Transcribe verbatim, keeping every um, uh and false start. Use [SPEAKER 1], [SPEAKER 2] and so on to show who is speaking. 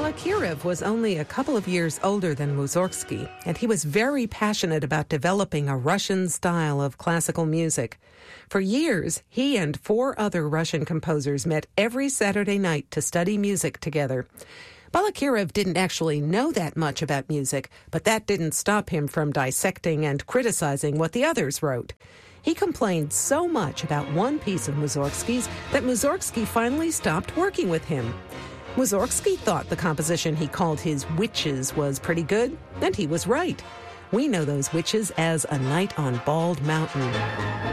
[SPEAKER 1] Balakirev was only a couple of years older than Mussorgsky, and he was very passionate about developing a Russian style of classical music. For years, he and four other Russian composers met every Saturday night to study music together. Balakirev didn't actually know that much about music, but that didn't stop him from dissecting and criticizing what the others wrote. He complained so much about one piece of Mussorgsky's that Mussorgsky finally stopped working with him. Mussorgsky thought the composition he called his Witches was pretty good, and he was right. We know those witches as A Night on Bald Mountain.